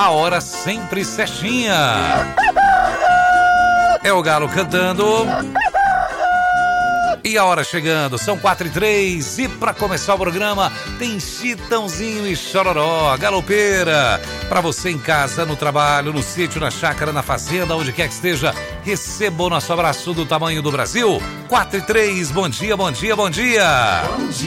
a hora sempre certinha. É o galo cantando. E a hora chegando, são 4h03. E para começar o programa, tem Chitãozinho e Chororó, galopeira. Para você em casa, no trabalho, no sítio, na chácara, na fazenda, onde quer que esteja, receba o nosso abraço do tamanho do Brasil. 4h03, bom dia, bom dia, bom dia. Bom dia.